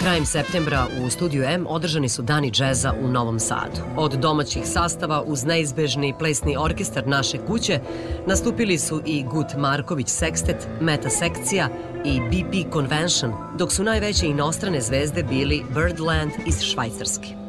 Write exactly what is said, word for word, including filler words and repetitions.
Krajem septembra u Studiju M održani su Dani džeza u Novom Sadu. Od domaćih sastava uz neizbežni plesni orkestar Naše kuće nastupili su i Gut Marković Sekstet, Meta sekcija i B P Convention, dok su najveće inostrane zvezde bili Birdland iz Švajcarske.